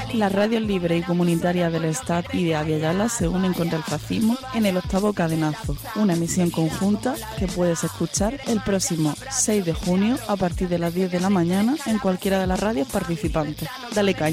Las radios libres y comunitarias del Estado y de Abya Yala se unen contra el fascismo en el 8º Cadenazo, una emisión conjunta que puedes escuchar el próximo 6 de junio a partir de las 10 de la mañana en cualquiera de las radios participantes. Dale caña.